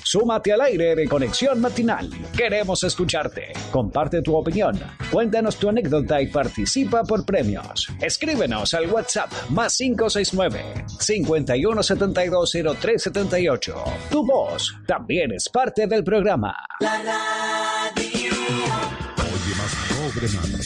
Súmate al aire de Conexión Matinal. Queremos escucharte. Comparte tu opinión. Cuéntanos tu anécdota y participa por premios. Escríbenos al WhatsApp +569 51720378. Tu voz también es parte del programa. La radio. Oye, más pobre radio.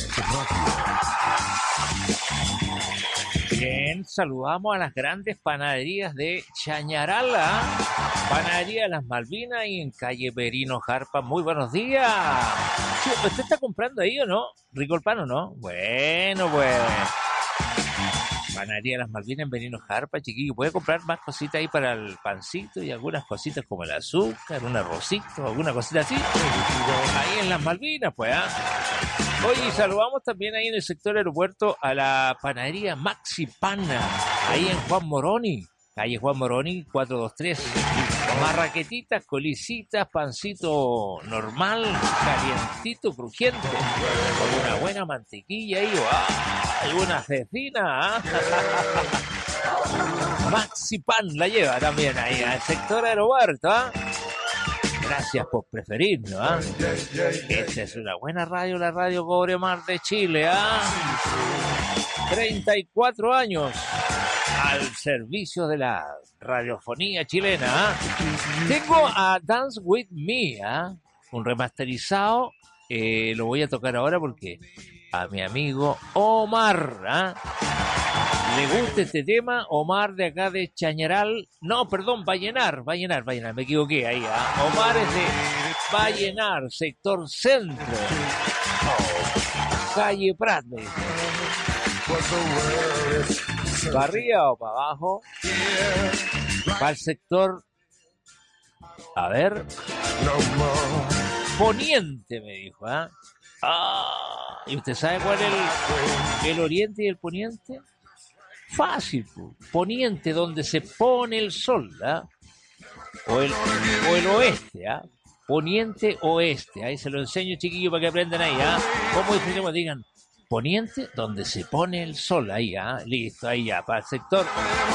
Bien, saludamos a las grandes panaderías de Chañarala, Panadería de las Malvinas y en calle Perino Jarpa. Muy buenos días. Sí, ¿usted está comprando ahí o no? ¿Rico el pan o no? Bueno, pues. Panadería de las Malvinas en Perino Jarpa, chiquillo. Puede comprar más cositas ahí para el pancito y algunas cositas como el azúcar, un arrocito, alguna cosita así. Ahí en las Malvinas, pues, ¿ah? Oye, saludamos también ahí en el sector aeropuerto a la panadería Maxi Pana, ahí en Juan Moroni, calle Juan Moroni 423. Marraquetitas, colicitas, pancito normal, calientito, crujiente, con una buena mantequilla ahí, hay una cecina, ¿eh? Maxi Pan la lleva también ahí al sector aeropuerto, ¿eh? Gracias por preferirnos, ¿ah? Esta es una buena radio, la Radio Cobre Mar de Chile, ¿ah? 34 años al servicio de la radiofonía chilena, ¿ah? Tengo a Dance With Me, ¿ah? Un remasterizado, lo voy a tocar ahora porque a mi amigo Omar, ¿ah? ¿Le gusta este tema? Omar de acá de Chañaral. No, perdón, Vallenar, me equivoqué ahí. Omar es de Vallenar, sector centro. Calle Prat, me dice. ¿Para arriba o para abajo? Para el sector... A ver... Poniente, me dijo, ¿ah? ¿Y usted sabe cuál es el oriente y el poniente? Fácil, poniente, donde se pone el sol, ¿ah? O el oeste, ¿ah? Poniente, oeste. Ahí se lo enseño, chiquillos, para que aprendan ahí, ¿ah? ¿Cómo decimos? Digan, poniente, donde se pone el sol, ahí, ¿ah? Listo, ahí ya, para el sector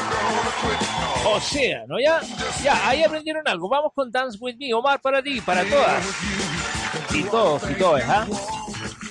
océano, ¿ya? Ya, ahí aprendieron algo. Vamos con Dance With Me. Omar, para ti, para todas. Y todos, ¿ah?